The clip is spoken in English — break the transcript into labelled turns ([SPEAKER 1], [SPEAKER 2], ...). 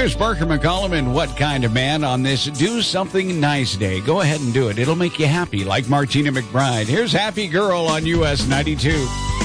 [SPEAKER 1] There's Parker McCollum and What Kind of Man on this Do Something Nice Day. Go ahead and do it. It'll make you happy, like Martina McBride. Here's Happy Girl on US 92.